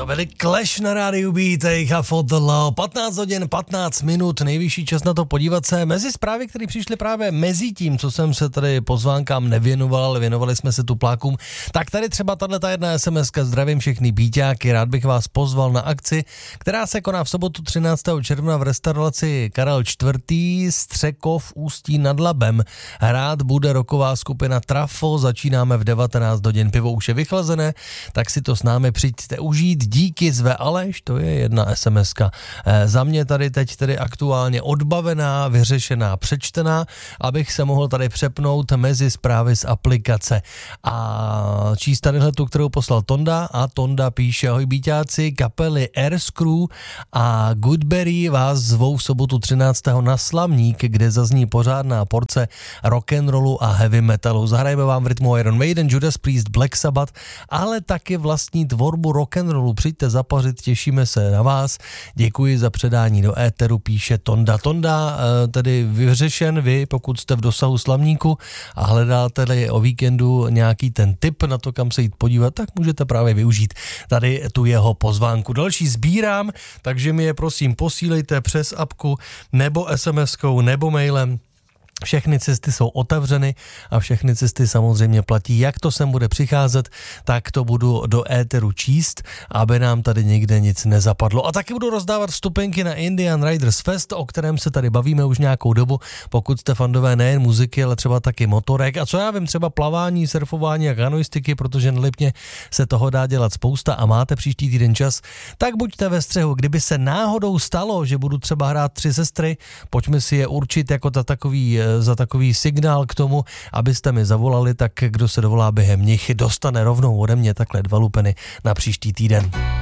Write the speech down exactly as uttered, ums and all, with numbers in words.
To byly Clash na rádiu B, Take Half of the Love. patnáct hodin, patnáct minut, nejvyšší čas na to podívat se mezi zprávy, které přišly právě mezi tím, co jsem se tady pozvánkám nevěnoval, ale věnovali jsme se tuplákům. Tak tady třeba tato jedna SMSka, zdravím všechny bíťáky, rád bych vás pozval na akci, která se koná v sobotu třináctého června v restauraci Karel čtvrtý. Střekov Ústí nad Labem. Hrát bude rocková skupina Trafo, začínáme v devatenáct hodin, pivo už je vychlazené, tak si to s námi přijďte užít. Díky, zve Aleš, to je jedna SMSka. E, za mě tady teď tedy aktuálně odbavená, vyřešená, přečtená, abych se mohl tady přepnout mezi zprávy z aplikace. A číst tadyhle tu, kterou poslal Tonda, a Tonda píše: ahoj bíťáci, kapely Airscrew a Goodberry vás zvou v sobotu třináctého na Slamník, kde zazní pořádná porce rock'n'rollu a heavy metalu. Zahrajeme vám v rytmu Iron Maiden, Judas Priest, Black Sabbath, ale taky vlastní tvorbu rock'n'rollu. Přijďte zapařit, těšíme se na vás. Děkuji za předání do éteru, píše Tonda. Tonda, tedy vyřešen vy, pokud jste v dosahu Slamníku a hledáte o víkendu nějaký ten tip na to, kam se jít podívat, tak můžete právě využít tady tu jeho pozvánku. Další sbírám, takže mi je prosím posílejte přes apku nebo SMSkou nebo mailem. Všechny cesty jsou otevřeny a všechny cesty samozřejmě platí. Jak to sem bude přicházet, tak to budu do éteru číst, aby nám tady nikde nic nezapadlo. A taky budu rozdávat vstupenky na Indian Riders Fest, o kterém se tady bavíme už nějakou dobu, pokud jste fandové nejen muziky, ale třeba taky motorek. A co já vím, třeba plavání, surfování a kanoistiky, protože na Lipně se toho dá dělat spousta a máte příští týden čas, tak buďte ve střehu. Kdyby se náhodou stalo, že budu třeba hrát Tři sestry, pojďme si je určit jako ta takový za takový signál k tomu, abyste mi zavolali, tak kdo se dovolá během nich, dostane rovnou ode mě takhle dva lupeny na příští týden.